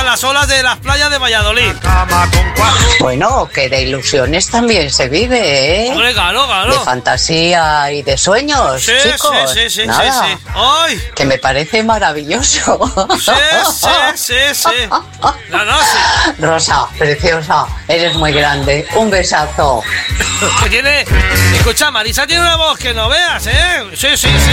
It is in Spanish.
las olas de las playas de Valladolid. Bueno, que de ilusiones también se vive, ¿eh? Hombre, claro. De fantasía y de sueños, Sí, chicos. sí. Nada, Sí. ¡Ay! que me parece maravilloso. Sí. No, sí. Rosa, preciosa, eres muy grande. Un besazo. Que tiene... Escucha, Marisa tiene una voz que no veas, ¿eh? Sí.